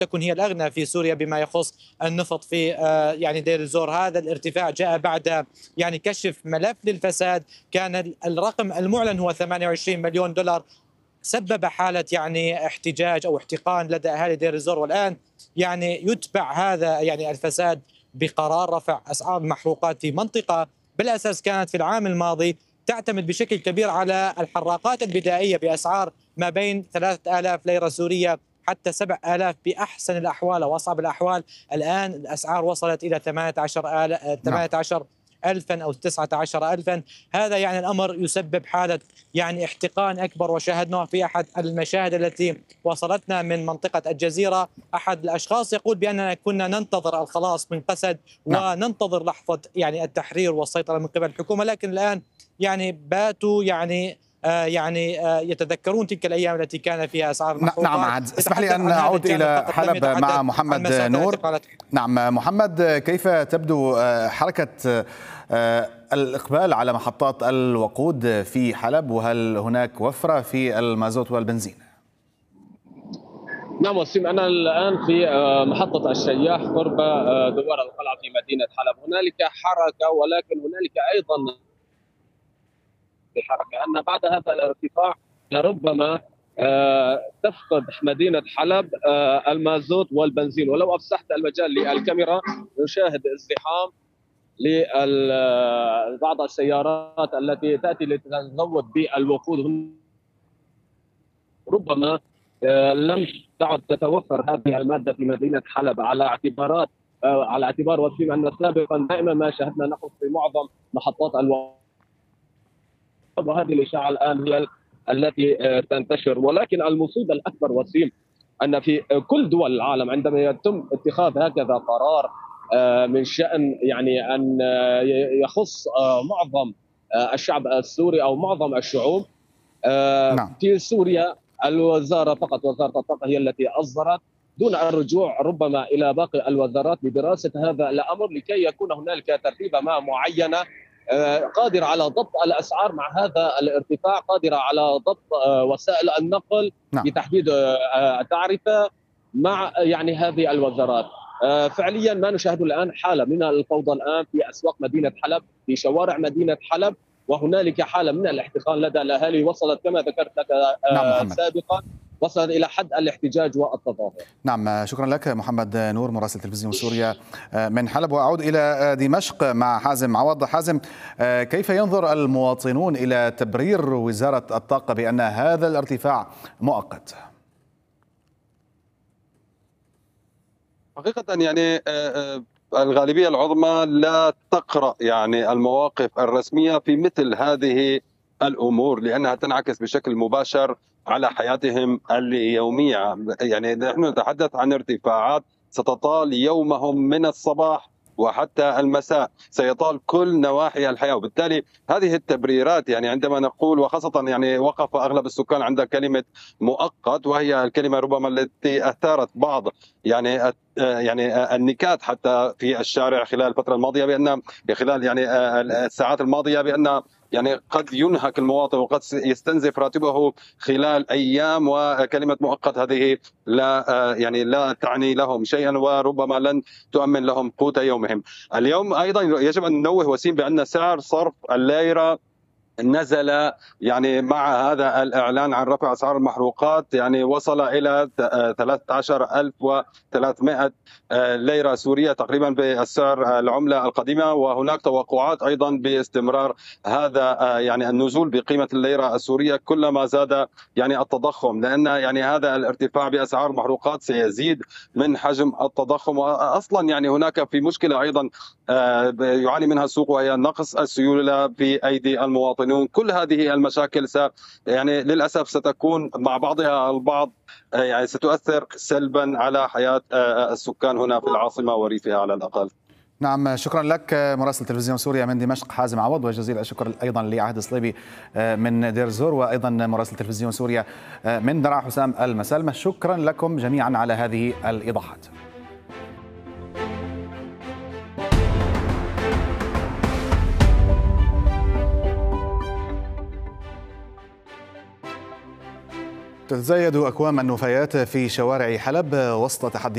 تكون هي الأغنى في سوريا بما يخص النفط في يعني دير الزور. هذا الارتفاع جاء بعد يعني كشف ملف للفساد، كان الرقم المعلن هو 28 مليون دولار، سبب حالة يعني احتجاج أو احتقان لدى أهالي دير الزور. والآن يعني يتبع هذا يعني الفساد بقرار رفع أسعار المحروقات في منطقة بالأساس كانت في العام الماضي تعتمد بشكل كبير على الحراقات البدائية بأسعار ما بين 3000 ليرة سورية حتى 7000 بأحسن الأحوال أو أصعب الأحوال. الآن الأسعار وصلت إلى 18 ألفا أو 19 ألفا. هذا يعني الأمر يسبب حالة يعني احتقان أكبر، وشاهدناه في أحد المشاهد التي وصلتنا من منطقة الجزيرة. أحد الأشخاص يقول بأننا كنا ننتظر الخلاص من قسد وننتظر لحظة يعني التحرير والسيطرة من قبل الحكومة، لكن الآن يعني باتوا يعني يتذكرون تلك الأيام التي كان فيها أسعار المحروقات. نعم عاد اسمح لي أن أعود إلى حلب مع محمد نور. نعم محمد، كيف تبدو حركة الإقبال على محطات الوقود في حلب، وهل هناك وفرة في المازوت والبنزين؟ نعم وسيم، أنا الآن في محطة الشياح قرب دوار القلعة في مدينة حلب. هنالك حركة، ولكن هنالك أيضا حركة أن بعد هذا الارتفاع لربما تفقد مدينة حلب المازوت والبنزين. ولو أفسحت المجال للكاميرا نشاهد ازدحام لبعض السيارات التي تأتي لتتزود بالوقود. ربما لم تعد تتوفر هذه المادة في مدينة حلب على اعتبار وسيم أن سابقا دائما ما شاهدنا نقص في معظم محطات الوقود، وهذه الإشاعة الآن هي التي تنتشر. ولكن المصيبة الأكبر وسيم أن في كل دول العالم عندما يتم اتخاذ هكذا قرار من شأن يعني أن يخص معظم الشعب السوري أو معظم الشعوب، في سوريا الوزارة فقط وزارة الطاقة هي التي أصدرت دون الرجوع ربما إلى باقي الوزارات لدراسة هذا الأمر، لكي يكون هنالك ترتيبة ما معينة قادرة على ضبط الأسعار مع هذا الارتفاع، قادرة على ضبط وسائل النقل بتحديد التعرفة مع يعني هذه الوزارات. فعليا ما نشاهده الآن حالة من الفوضى الآن في أسواق مدينة حلب، في شوارع مدينة حلب، وهنالك حالة من الاحتقان لدى الأهالي وصلت كما ذكرت لك سابقا، وصلت إلى حد الاحتجاج والتظاهر. نعم شكرا لك محمد نور مراسل تلفزيون سوريا من حلب. وأعود إلى دمشق مع حازم عوض. حازم، كيف ينظر المواطنون إلى تبرير وزارة الطاقة بأن هذا الارتفاع مؤقت؟ حقيقة يعني الغالبية العظمى لا تقرأ يعني المواقف الرسمية في مثل هذه الأمور، لأنها تنعكس بشكل مباشر على حياتهم اليومية. يعني نحن نتحدث عن ارتفاعات ستطال يومهم من الصباح وحتى المساء، سيطال كل نواحي الحياة. وبالتالي هذه التبريرات يعني عندما نقول، وخاصة يعني وقف أغلب السكان عند كلمة مؤقت، وهي الكلمة ربما التي أثارت بعض يعني النكات حتى في الشارع خلال الفترة الماضية، بأن خلال يعني الساعات الماضية بأن يعني قد ينهك المواطن وقد يستنزف راتبه خلال أيام، وكلمة مؤقت هذه لا تعني لهم شيئا، وربما لن تؤمن لهم قوت يومهم. اليوم أيضا يجب أن ننوه وسيم بأن سعر صرف الليرة نزل يعني مع هذا الإعلان عن رفع أسعار المحروقات، يعني وصل إلى 13300 ليرة سورية تقريبا بالسعر العملة القديمة. وهناك توقعات أيضا باستمرار هذا يعني النزول بقيمة الليرة السورية كلما زاد يعني التضخم، لأن يعني هذا الارتفاع بأسعار المحروقات سيزيد من حجم التضخم. وأصلا يعني هناك في مشكلة أيضا يعاني منها السوق، وهي نقص السيولة في أيدي المواطنين. كل هذه المشاكل يعني للأسف ستكون مع بعضها البعض يعني ستؤثر سلبا على حياة السكان هنا في العاصمة وريفها على الأقل. نعم شكرا لك مراسل تلفزيون سوريا من دمشق حازم عوض، وجزيل الشكر أيضا لعهد صليبي من دير الزور، وأيضا مراسل تلفزيون سوريا من درعا حسام المسالمة. شكرا لكم جميعا على هذه الإيضاحات. تتزايد أكوام النفايات في شوارع حلب وسط تحدي